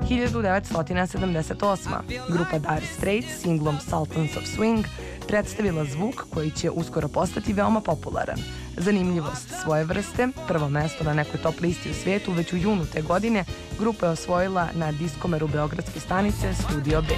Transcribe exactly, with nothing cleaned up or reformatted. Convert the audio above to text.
hiljadu devetsto sedamdeset osma. Grupa Dire Straits singlom Sultans of Swing predstavila zvuk koji će uskoro postati veoma popularan. Zanimljivost svoje vrste, prvo mesto na nekoj top listi u svijetu već u junu te godine, grupa je osvojila na diskomeru beogradske stanice Studio B.